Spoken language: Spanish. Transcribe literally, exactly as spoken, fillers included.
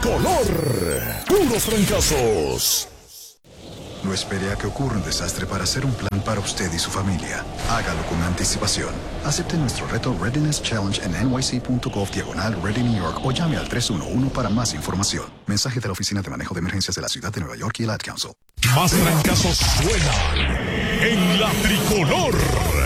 tricolor. Puros fracasos. No espere a que ocurra un desastre para hacer un plan para usted y su familia. Hágalo con anticipación. Acepte nuestro reto Readiness Challenge en N Y C punto gov diagonal Ready New York o llame al tres uno uno para más información. Mensaje de la Oficina de Manejo de Emergencias de la Ciudad de Nueva York y el Ad Council. Más fracasos suenan en la tricolor.